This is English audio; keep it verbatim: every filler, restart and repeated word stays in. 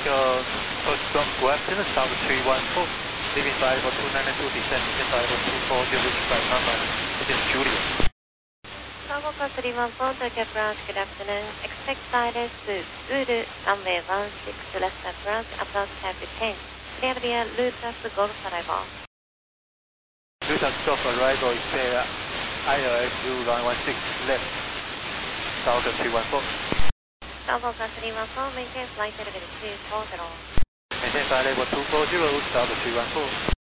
your first stop, go afternoon, South three one four, leaving flight for two nine two, descend, descend flight for two four zero, reach flight number, this is Juliet. Bravo Car three one four, Tokyo approach, good afternoon. Expect silence to Zulu, runway one six, left approach, approach type ten. Clear via Lutas Golf arrival. Lutas Golf arrival is uh, I L S Zulu, runway one six, left, South three one four. Bravo Car three one four, maintain flight level two four zero. Maintain flight level two four zero, South three one four.